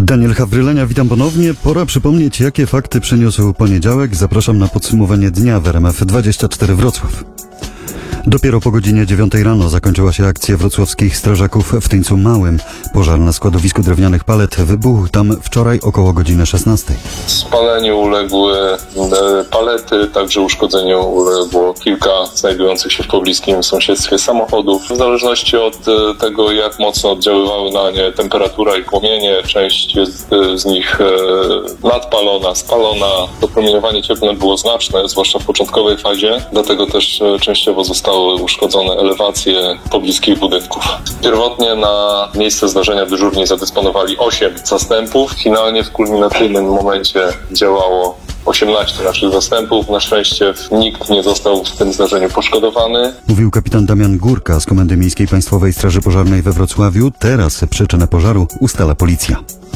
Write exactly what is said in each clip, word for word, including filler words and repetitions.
Daniel Hawrylenia, witam ponownie. Pora przypomnieć, jakie fakty przyniósł poniedziałek. Zapraszam na podsumowanie dnia w R M F dwadzieścia cztery Wrocław. Dopiero po godzinie dziewiątej rano zakończyła się akcja wrocławskich strażaków w Tyńcu Małym. Pożar na składowisku drewnianych palet wybuchł tam wczoraj około godziny szesnastej. Spaleniu uległy palety, także uszkodzeniu uległo kilka znajdujących się w pobliskim sąsiedztwie samochodów. W zależności od tego, jak mocno oddziaływały na nie temperatura i płomienie, część jest z nich nadpalona, spalona. To promieniowanie cieplne było znaczne, zwłaszcza w początkowej fazie, dlatego też częściowo zostały uszkodzone elewacje pobliskich budynków. Pierwotnie na miejsce zdarzenia dyżurni zadysponowali osiem zastępów. Finalnie w kulminacyjnym momencie działało osiemnaście naszych zastępów. Na szczęście nikt nie został w tym zdarzeniu poszkodowany. Mówił kapitan Damian Górka z Komendy Miejskiej Państwowej Straży Pożarnej we Wrocławiu. Teraz przyczynę pożaru ustala policja.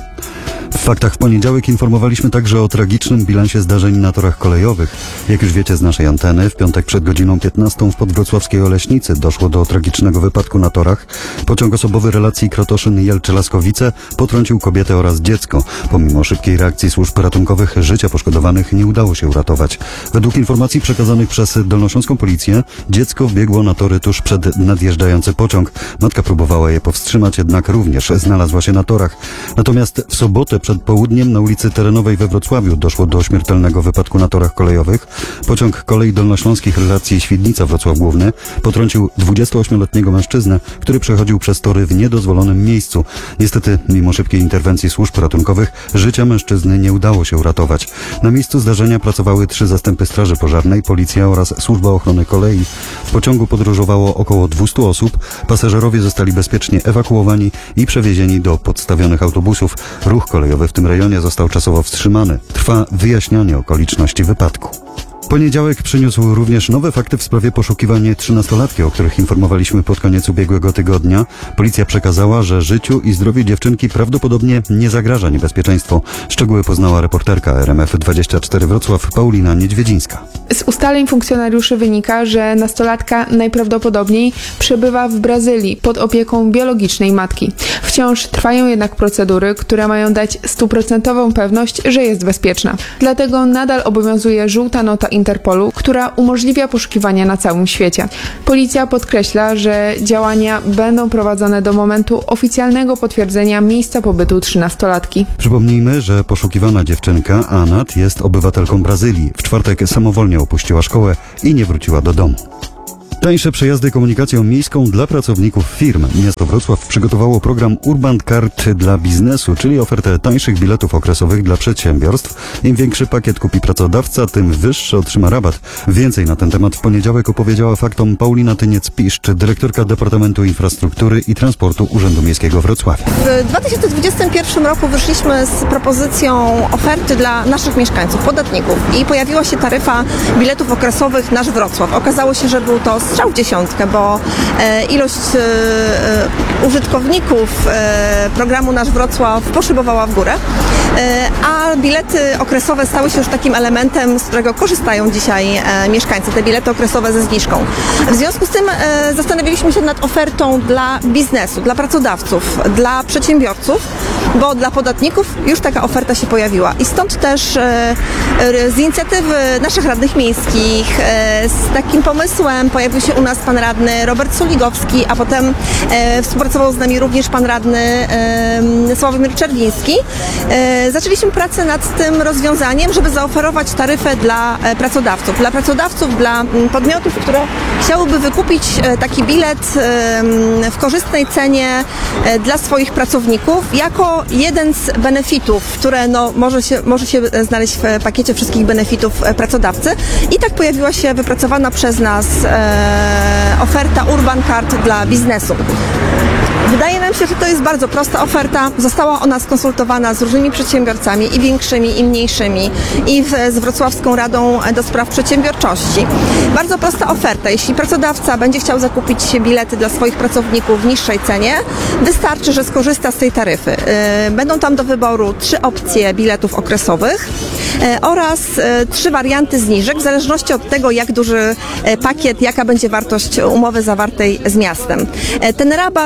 W faktach w poniedziałek informowaliśmy także o tragicznym bilansie zdarzeń na torach kolejowych. Jak już wiecie z naszej anteny, w piątek przed godziną piętnastą w podwrocławskiej Oleśnicy doszło do tragicznego wypadku na torach. Pociąg osobowy relacji Krotoszyn-Jelcze-Laskowice potrącił kobietę oraz dziecko. Pomimo szybkiej reakcji służb ratunkowych życia poszkodowanych nie udało się uratować. Według informacji przekazanych przez dolnośląską policję dziecko wbiegło na tory tuż przed nadjeżdżający pociąg. Matka próbowała je powstrzymać, jednak również znalazła się na torach. Natomiast w sobotę przed południem na ulicy Terenowej we Wrocławiu doszło do śmiertelnego wypadku na torach kolejowych. Pociąg kolei dolnośląskich relacji Świdnica-Wrocław Główny potrącił dwudziestoośmioletniego mężczyznę, który przechodził przez tory w niedozwolonym miejscu. Niestety, mimo szybkiej interwencji służb ratunkowych, życia mężczyzny nie udało się uratować. Na miejscu zdarzenia pracowały trzy zastępy straży pożarnej, policja oraz służba ochrony kolei. W pociągu podróżowało około dwieście osób. Pasażerowie zostali bezpiecznie ewakuowani i przewiezieni do podstawionych autobusów. Ruch kolejowy w tym rejonie został czasowo wstrzymany. Trwa wyjaśnianie okoliczności wypadku. Poniedziałek przyniósł również nowe fakty w sprawie poszukiwań trzynastolatki, o których informowaliśmy pod koniec ubiegłego tygodnia. Policja przekazała, że życiu i zdrowiu dziewczynki prawdopodobnie nie zagraża niebezpieczeństwo. Szczegóły poznała reporterka R M F dwadzieścia cztery Wrocław Paulina Niedźwiedzińska. Z ustaleń funkcjonariuszy wynika, że nastolatka najprawdopodobniej przebywa w Brazylii pod opieką biologicznej matki. Wciąż trwają jednak procedury, które mają dać stuprocentową pewność, że jest bezpieczna. Dlatego nadal obowiązuje żółta nota Interpolu, która umożliwia poszukiwania na całym świecie. Policja podkreśla, że działania będą prowadzone do momentu oficjalnego potwierdzenia miejsca pobytu trzynastolatki. Przypomnijmy, że poszukiwana dziewczynka Anat jest obywatelką Brazylii. W czwartek samowolnie opuściła szkołę i nie wróciła do domu. Tańsze przejazdy komunikacją miejską dla pracowników firm. Miasto Wrocław przygotowało program Urban Card dla biznesu, czyli ofertę tańszych biletów okresowych dla przedsiębiorstw. Im większy pakiet kupi pracodawca, tym wyższy otrzyma rabat. Więcej na ten temat w poniedziałek opowiedziała faktom Paulina Tyniec-Piszcz, dyrektorka Departamentu Infrastruktury i Transportu Urzędu Miejskiego Wrocławia. W dwa tysiące dwudziestym pierwszym roku wyszliśmy z propozycją oferty dla naszych mieszkańców, podatników i pojawiła się taryfa biletów okresowych Nasz Wrocław. Okazało się, że był to strzał w dziesiątkę, bo e, ilość e, użytkowników e, programu Nasz Wrocław poszybowała w górę, e, a bilety okresowe stały się już takim elementem, z którego korzystają dzisiaj e, mieszkańcy, te bilety okresowe ze zniżką. W związku z tym e, zastanawialiśmy się nad ofertą dla biznesu, dla pracodawców, dla przedsiębiorców, bo dla podatników już taka oferta się pojawiła. I stąd też e, z inicjatywy naszych radnych miejskich, e, z takim pomysłem pojawił się u nas pan radny Robert Suligowski, a potem e, współpracował z nami również pan radny e, Sławomir Czerwiński. E, zaczęliśmy pracę nad tym rozwiązaniem, żeby zaoferować taryfę dla e, pracodawców. Dla pracodawców, dla m, podmiotów, które chciałyby wykupić e, taki bilet e, w korzystnej cenie e, dla swoich pracowników, jako jeden z benefitów, które no, może, się, może się znaleźć w pakiecie wszystkich benefitów e, pracodawcy. I tak pojawiła się wypracowana przez nas e, oferta Urban Card dla biznesu. Wydaje nam się, że to jest bardzo prosta oferta. Została ona skonsultowana z różnymi przedsiębiorcami, i większymi, i mniejszymi, i w, z Wrocławską Radą do Spraw Przedsiębiorczości. Bardzo prosta oferta. Jeśli pracodawca będzie chciał zakupić bilety dla swoich pracowników w niższej cenie, wystarczy, że skorzysta z tej taryfy. Będą tam do wyboru trzy opcje biletów okresowych oraz trzy warianty zniżek, w zależności od tego, jak duży pakiet, jaka będzie wartość umowy zawartej z miastem. Ten rabat jest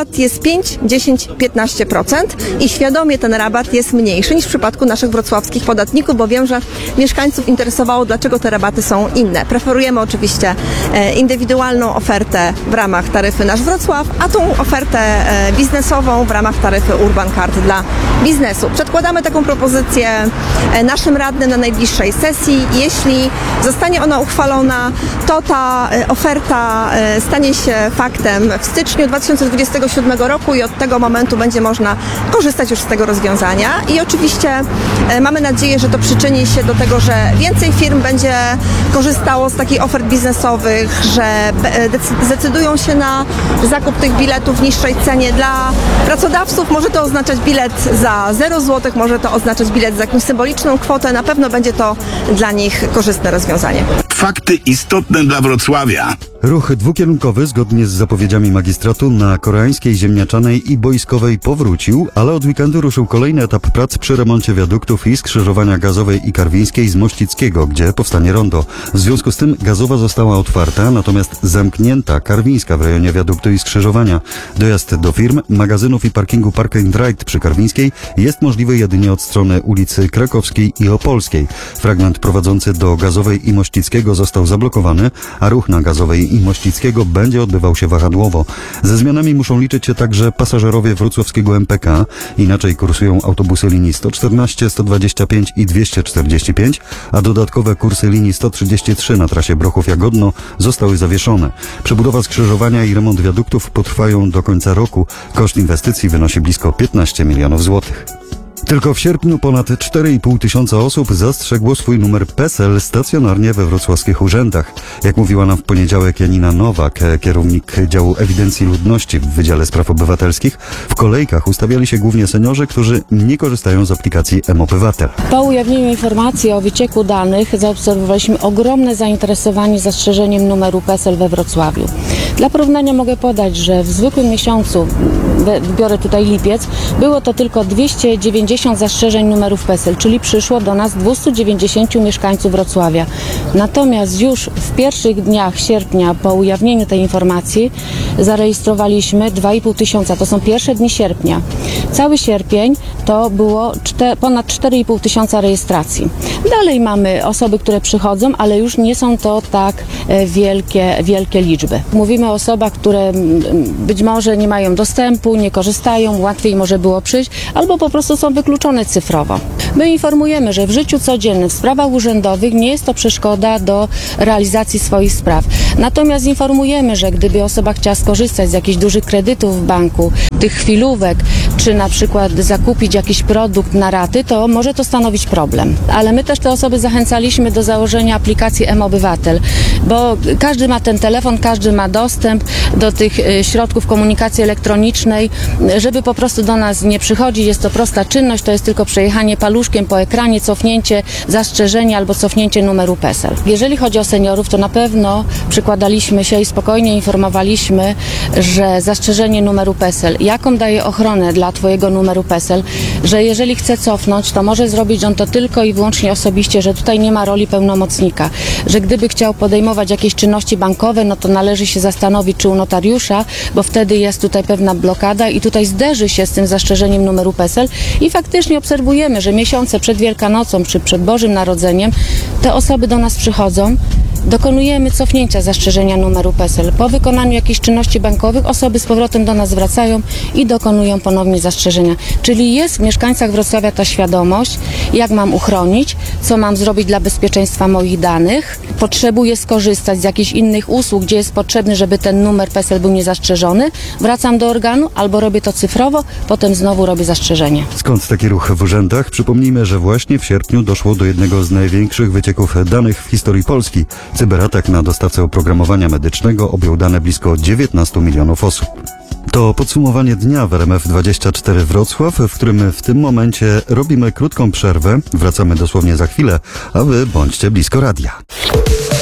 pięć, dziesięć, piętnaście procent i świadomie ten rabat jest mniejszy niż w przypadku naszych wrocławskich podatników, bo wiem, że mieszkańców interesowało, dlaczego te rabaty są inne. Preferujemy oczywiście indywidualną ofertę w ramach taryfy Nasz Wrocław, a tą ofertę biznesową w ramach taryfy Urban Card dla biznesu. Przedkładamy taką propozycję naszym radnym na najbliższej sesji. Jeśli zostanie ona uchwalona, to ta oferta stanie się faktem w styczniu dwa tysiące dwudziestego siódmego roku i od tego momentu będzie można korzystać już z tego rozwiązania. I oczywiście mamy nadzieję, że to przyczyni się do tego, że więcej firm będzie korzystało z takich ofert biznesowych, że zdecydują się na zakup tych biletów w niższej cenie. Dla pracodawców może to oznaczać bilet za zero złotych, może to oznaczać bilet za jakąś symboliczną kwotę. Na pewno będzie to dla nich korzystne rozwiązanie. Fakty istotne dla Wrocławia. Ruch dwukierunkowy zgodnie z zapowiedziami magistratu na Koreańskiej, Ziemniaczanej i Boiskowej powrócił, ale od weekendu ruszył kolejny etap prac przy remoncie wiaduktów i skrzyżowania Gazowej i Karwińskiej z Mościckiego, gdzie powstanie rondo. W związku z tym Gazowa została otwarta, natomiast zamknięta Karwińska w rejonie wiaduktu i skrzyżowania. Dojazd do firm, magazynów i parkingu Park and Ride przy Karwińskiej jest możliwy jedynie od strony ulicy Krakowskiej i Opolskiej. Fragment prowadzący do Gazowej i Mościckiego został zablokowany, a ruch na Gazowej i Mościckiego będzie odbywał się wahadłowo. Ze zmianami muszą liczyć się także pasażerowie wrocławskiego M P K. Inaczej kursują autobusy linii sto czternaście, sto dwadzieścia pięć i dwieście czterdzieści pięć, a dodatkowe kursy linii sto trzydzieści trzy na trasie Brochów-Jagodno zostały zawieszone. Przebudowa skrzyżowania i remont wiaduktów potrwają do końca roku. Koszt inwestycji wynosi blisko piętnaście milionów złotych. Tylko w sierpniu ponad cztery i pół tysiąca osób zastrzegło swój numer P E S E L stacjonarnie we wrocławskich urzędach. Jak mówiła nam w poniedziałek Janina Nowak, kierownik działu ewidencji ludności w Wydziale Spraw Obywatelskich, w kolejkach ustawiali się głównie seniorzy, którzy nie korzystają z aplikacji M-Obywatel. Po ujawnieniu informacji o wycieku danych zaobserwowaliśmy ogromne zainteresowanie zastrzeżeniem numeru P E S E L we Wrocławiu. Dla porównania mogę podać, że w zwykłym miesiącu, biorę tutaj lipiec, było to tylko dwieście dziewięćdziesiąt zastrzeżeń numerów P E S E L, czyli przyszło do nas dwieście dziewięćdziesiąt mieszkańców Wrocławia. Natomiast już w pierwszych dniach sierpnia po ujawnieniu tej informacji zarejestrowaliśmy dwa i pół tysiąca. To są pierwsze dni sierpnia. Cały sierpień to było ponad cztery i pół tysiąca rejestracji. Dalej mamy osoby, które przychodzą, ale już nie są to tak wielkie, wielkie liczby. Mówimy o osobach, które być może nie mają dostępu, nie korzystają, łatwiej może było przyjść, albo po prostu są wykluczone cyfrowo. My informujemy, że w życiu codziennym, w sprawach urzędowych nie jest to przeszkoda do realizacji swoich spraw. Natomiast informujemy, że gdyby osoba chciała skorzystać z jakichś dużych kredytów w banku, tych chwilówek, czy na przykład zakupić jakiś produkt na raty, to może to stanowić problem. Ale my też te osoby zachęcaliśmy do założenia aplikacji M-Obywatel, bo każdy ma ten telefon, każdy ma dostęp do tych środków komunikacji elektronicznej, żeby po prostu do nas nie przychodzić. Jest to prosta czynność, to jest tylko przejechanie paluszkiem po ekranie, cofnięcie zastrzeżenia albo cofnięcie numeru P E S E L. Jeżeli chodzi o seniorów, to na pewno przykładaliśmy się i spokojnie informowaliśmy, że zastrzeżenie numeru P E S E L, jaką daje ochronę dla Twojego numeru P E S E L, że jeżeli chce cofnąć, to może zrobić on to tylko i wyłącznie osobiście, że tutaj nie ma roli pełnomocnika, że gdyby chciał podejmować jakieś czynności bankowe, no to należy się zastanowić, czy u notariusza, bo wtedy jest tutaj pewna blokada i tutaj zderzy się z tym zastrzeżeniem numeru P E S E L i faktycznie obserwujemy, że miesiące przed Wielkanocą czy przed Bożym Narodzeniem te osoby do nas przychodzą, dokonujemy cofnięcia zastrzeżenia numeru P E S E L. Po wykonaniu jakichś czynności bankowych osoby z powrotem do nas wracają i dokonują ponownie zastrzeżenia. Czyli jest w mieszkańcach Wrocławia ta świadomość, jak mam uchronić, co mam zrobić dla bezpieczeństwa moich danych. Potrzebuję skorzystać z jakichś innych usług, gdzie jest potrzebny, żeby ten numer P E S E L był niezastrzeżony. Wracam do organu albo robię to cyfrowo, potem znowu robię zastrzeżenie. Skąd taki ruch w urzędach? Przypomnijmy, że właśnie w sierpniu doszło do jednego z największych wycieków danych w historii Polski. Cyberatak na dostawcę oprogramowania medycznego objął dane blisko dziewiętnastu milionów osób. To podsumowanie dnia w R M F dwadzieścia cztery Wrocław, w którym w tym momencie robimy krótką przerwę. Wracamy dosłownie za chwilę, a wy bądźcie blisko radia.